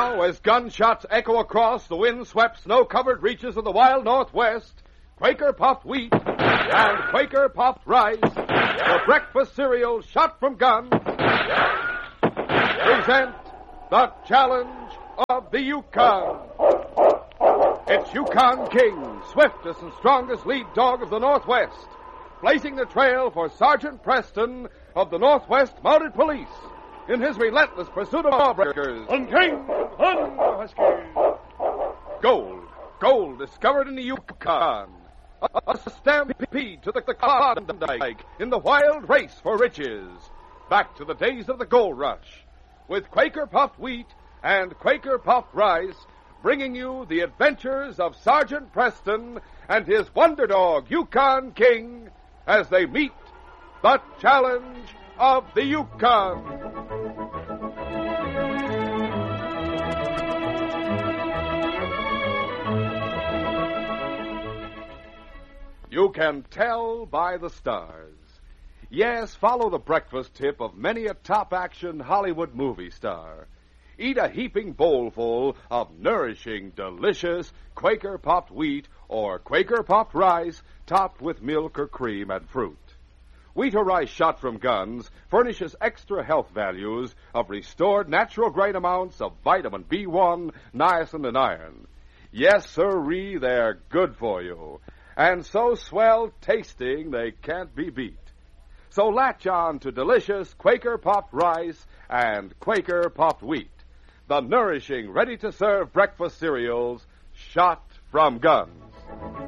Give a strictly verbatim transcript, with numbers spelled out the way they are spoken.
Now, as gunshots echo across the wind-swept, snow-covered reaches of the wild Northwest, Quaker Puffed Wheat and Quaker Puffed Rice, the breakfast cereal shot from guns, present the challenge of the Yukon. It's Yukon King, swiftest and strongest lead dog of the Northwest, blazing the trail for Sergeant Preston of the Northwest Mounted Police in his relentless pursuit of lawbreakers. On King, on Husky. Gold, gold discovered in the Yukon. A, a stampede to the, the Klondike in the wild race for riches. Back to the days of the gold rush, with Quaker Puffed Wheat and Quaker Puffed Rice, bringing you the adventures of Sergeant Preston and his wonder dog, Yukon King, as they meet the challenge of the Yukon. You can tell by the stars. Yes, follow the breakfast tip of many a top-action Hollywood movie star. Eat a heaping bowlful of nourishing, delicious Quaker Puffed Wheat or Quaker Puffed Rice topped with milk or cream and fruit. Wheat or rice shot from guns furnishes extra health values of restored natural grain amounts of vitamin B one, niacin, and iron. Yes, sirree, they're good for you. And so swell tasting they can't be beat. So latch on to delicious Quaker Puffed Rice and Quaker Puffed Wheat, the nourishing, ready-to-serve breakfast cereals shot from guns.